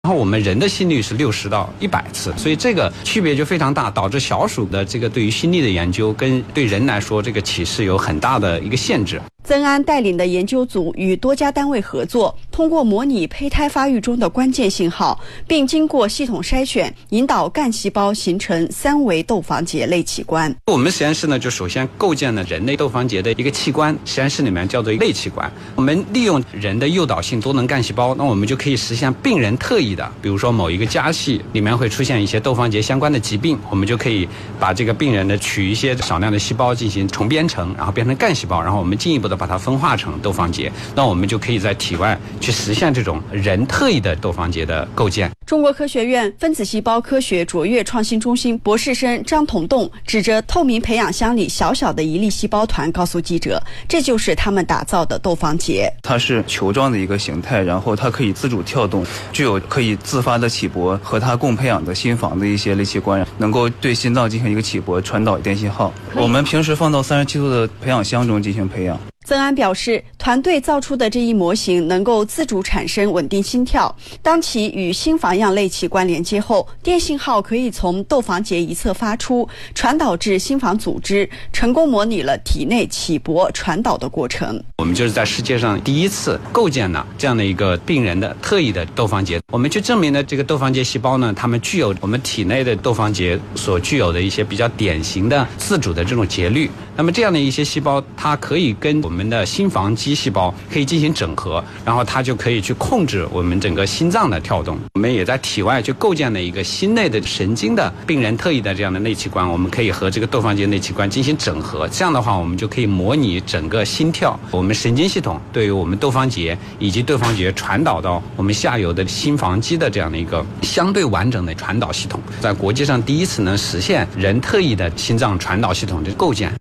然后我们人的心率是60到100次，所以这个区别就非常大，导致小鼠的这个对于心率的研究跟对人来说这个启示有很大的一个限制。 曾安带领的研究组与多家单位合作，通过模拟胚胎发育中的关键信号，并经过系统筛选，引导干细胞形成3维窦房结类器官。 我们实验室呢，就首先构建了人类窦房结的一个器官，实验室里面叫做类器官。我们利用人的诱导性多能干细胞，那我们就可以实现病人特异的，比如说某一个家系里面会出现一些窦房结相关的疾病，我们就可以把这个病人的取一些少量的细胞进行重编程，然后变成干细胞，然后我们进一步的把它分化成窦房结，那我们就可以在体外去实现这种人特异的窦房结的构建。 中国科学院分子细胞科学卓越创新中心博士生张同栋指着透明培养箱里小小的一粒细胞团告诉记者，这就是他们打造的窦房结。 它是球状的一个形态，然后它可以自主跳动，具有可以自发的起搏，和它共培养的心房的一些类器官能够对心脏进行一个起搏，传导电信号。我们平时放到37度的培养箱中进行培养。 曾安表示，团队造出的这一模型能够自主产生稳定心跳，当其与心房样类器官连接后，电信号可以从窦房结一侧发出，传导至心房组织，成功模拟了体内起搏传导的过程。 我们就是在世界上第一次构建了这样的一个病人的特异的窦房结，我们去证明了这个窦房结细胞呢，它们具有我们体内的窦房结所具有的一些比较典型的自主的这种节律。那么这样的一些细胞，它可以跟我们的心房肌细胞可以进行整合，然后它就可以去控制我们整个心脏的跳动。我们也在体外去构建了一个心内的神经的病人特异的这样的内器官，我们可以和这个窦房结内器官进行整合，这样的话我们就可以模拟整个心跳，我们神经系统对于我们窦房结以及窦房结传导到我们下游的心房肌的这样的一个相对完整的传导系统，在国际上第一次能实现人特异的心脏传导系统的构建。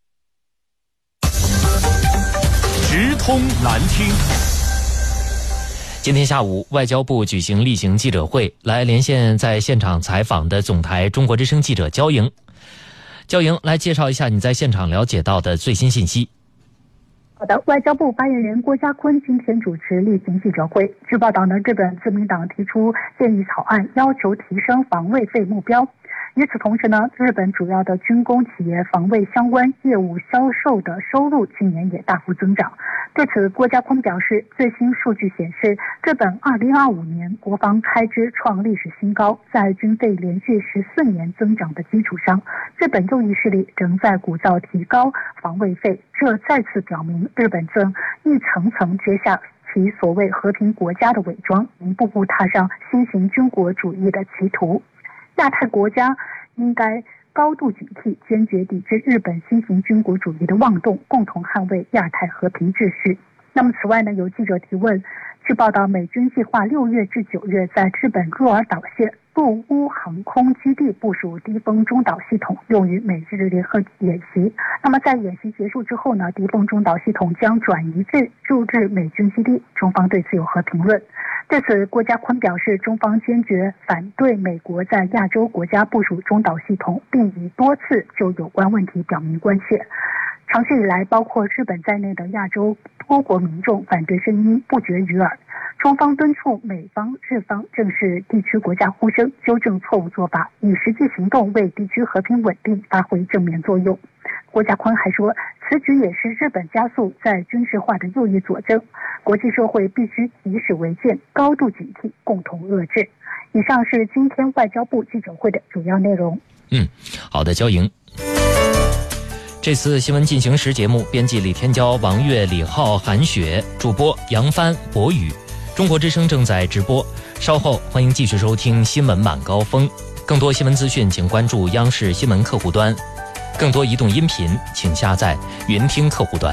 直通难听。 今天下午，外交部举行例行记者会，来连线在现场采访的总台中国之声记者焦莹。焦莹，来介绍一下你在现场了解到的最新信息。 好的，外交部发言人郭家坤今天主持例行记者会。据报道呢，日本自民党提出建议草案，要求提升防卫费目标。与此同时呢，日本主要的军工企业防卫相关业务销售的收入今年也大幅增长。对此，郭家坤表示，最新数据显示，日本2025年国防开支创历史新高，在军费连续14年增长的基础上，日本右翼势力仍在鼓噪提高防卫费，这再次表明日本正一层层揭下其所谓和平国家的伪装，一步步踏上新型军国主义的歧途。亚太国家应该高度警惕，坚决抵制日本新型军国主义的妄动，共同捍卫亚太和平秩序。那么此外呢，有记者提问，据报道，美军计划6月至9月在日本鹿儿岛县陆乌航空基地部署低风中导系统，用于美日联合演习。那么在演习结束之后呢，低风中导系统将转移至驻日美军基地。中方对此有何评论？对此，郭家坤表示，中方坚决反对美国在亚洲国家部署中导系统，并已多次就有关问题表明关切。长期以来，包括日本在内的亚洲多国民众反对声音不绝于耳。中方敦促美方、日方正视地区国家呼声，纠正错误做法，以实际行动为地区和平稳定发挥正面作用。郭家坤还说，此举也是日本加速在军事化的又一佐证，国际社会必须以史为鉴，高度警惕，共同遏制。以上是今天外交部记者会的主要内容。 好的，焦莹。这次新闻进行时节目，编辑李天骄、王悦、李浩、韩雪，主播杨帆、博宇。中国之声正在直播，稍后欢迎继续收听新闻晚高峰。更多新闻资讯，请关注央视新闻客户端。更多移动音频，请下载云听客户端。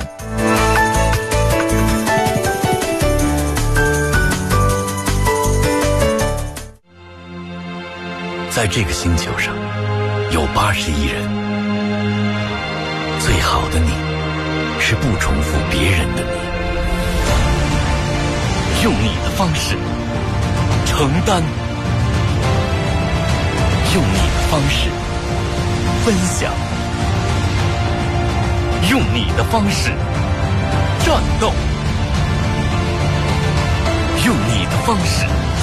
在这个星球上，有80亿人。最好的你，是不重复别人的你。用你的方式承担，用你的方式分享，用你的方式战斗，用你的方式